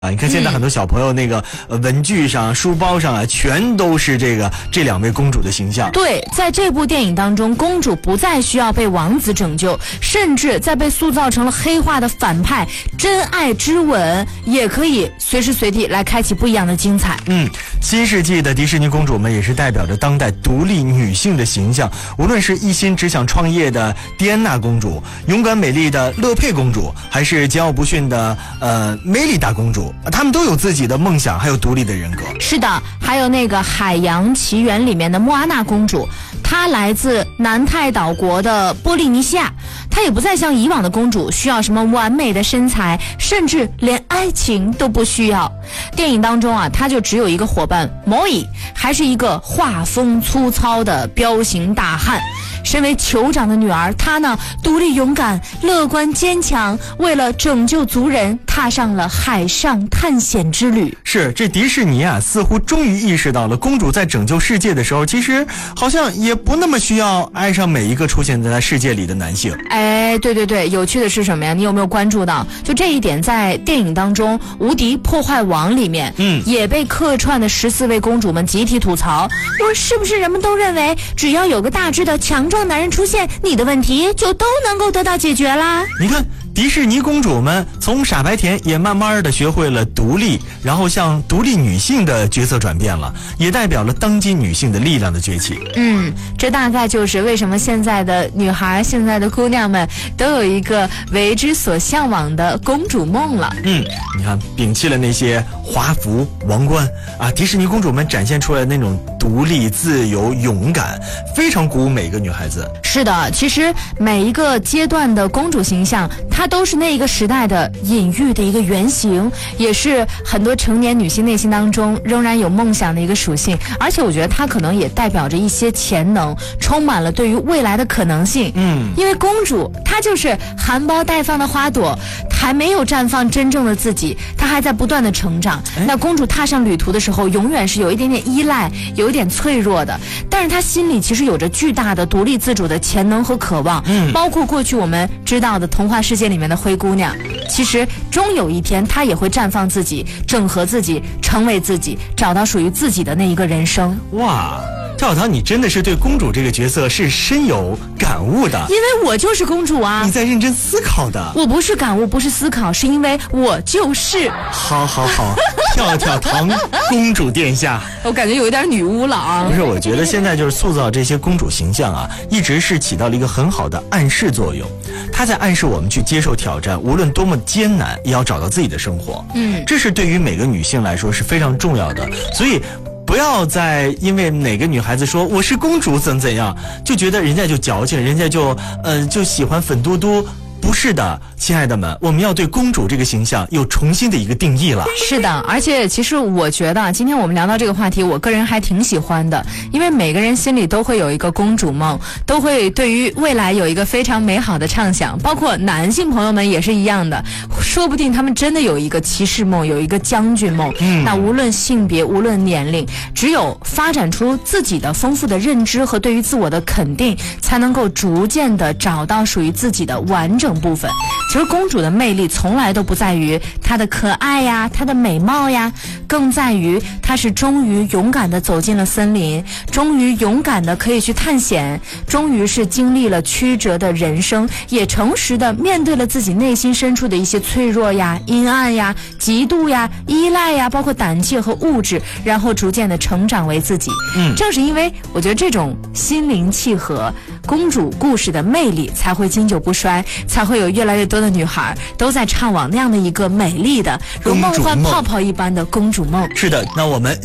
你看现在很多小朋友那个文具上、书包上啊，全都是这两位公主的形象。 对，在这部电影当中，公主不再需要被王子拯救，甚至在被塑造成了黑化的反派，真爱之吻也可以随时随地来开启不一样的精彩。 新世纪的迪士尼公主们也是代表着当代独立女性的形象，无论是一心只想创业的蒂安娜公主，勇敢美丽的乐佩公主，还是桀骜不驯的梅丽达公主，她们都有自己的梦想，还有独立的人格。 是的，还有那个《海洋奇缘》里面的莫阿娜公主，她来自南太岛国的波利尼西亚，她也不再像以往的公主需要什么完美的身材，甚至连爱情都不需要。电影当中啊，她就只有一个伙伴莫伊，还是一个画风粗糙的彪形大汉。身为酋长的女儿，她呢独立勇敢、乐观坚强，为了拯救族人，踏上了海上探险之旅。 是，这迪士尼啊，似乎终于意识到了，公主在拯救世界的时候，其实好像也不那么需要爱上每一个出现在她世界里的男性。 对，有趣的是什么呀？你有没有关注到？就这一点，在电影当中，《无敌破坏王》里面，也被客串的14位公主们集体吐槽，说是不是人们都认为，只要有个大只的强壮男人出现，你的问题就都能够得到解决啦？ 你看，迪士尼公主们从傻白甜也慢慢的学会了独立，然后向独立女性的角色转变了，也代表了当今女性的力量的崛起。 这大概就是为什么现在的女孩、现在的姑娘们都有一个为之所向往的公主梦了。 你看，摒弃了那些华服、王冠啊，迪士尼公主们展现出来那种独立、自由、勇敢，非常鼓舞每个女孩子。 是的，其实每一个阶段的公主形象，它都是那一个时代的隐喻的一个原型，也是很多成年女性内心当中仍然有梦想的一个属性。而且我觉得它可能也代表着一些潜能，充满了对于未来的可能性。因为公主她就是含苞待放的花朵，还没有绽放真正的自己，她还在不断的成长。那公主踏上旅途的时候，永远是有一点点依赖，有一点脆弱的，但是她心里其实有着巨大的独立自主的潜能和渴望。包括过去我们知道的童话世界里面的灰姑娘，其实终有一天她也会绽放自己，整合自己，成为自己，找到属于自己的那一个人生。 哇，跳跳，你真的是对公主这个角色是深有感悟的。 因为我就是公主啊。 你在认真思考的。 我不是感悟，不是思考，是因为我就是。 好，跳跳糖公主殿下。 我感觉有一点女巫了啊。 不是，我觉得现在就是塑造这些公主形象啊，一直是起到了一个很好的暗示作用。它在暗示我们去接受挑战，无论多么艰难，也要找到自己的生活。这是对于每个女性来说是非常重要的。所以不要再因为哪个女孩子说我是公主怎样，就觉得人家就矫情，人家就喜欢粉嘟嘟。不是的，亲爱的们，我们要对公主这个形象有重新的一个定义了。 是的，而且其实我觉得今天我们聊到这个话题，我个人还挺喜欢的，因为每个人心里都会有一个公主梦，都会对于未来有一个非常美好的畅想，包括男性朋友们也是一样的，说不定他们真的有一个骑士梦，有一个将军梦。那无论性别，无论年龄，只有发展出自己的丰富的认知和对于自我的肯定，才能够逐渐的找到属于自己的完整部分。其实公主的魅力从来都不在于她的可爱呀，她的美貌呀，更在于她是终于勇敢地走进了森林，终于勇敢地可以去探险，终于是经历了曲折的人生，也诚实地面对了自己内心深处的一些脆弱呀、阴暗呀、嫉妒呀、依赖呀，包括胆怯和物质，然后逐渐地成长为自己。正是因为我觉得这种心灵契合，公主故事的魅力才会经久不衰，才会有越来越多的女孩都在畅往那样的一个美丽的如梦幻泡泡一般的公主梦。 是的，那我们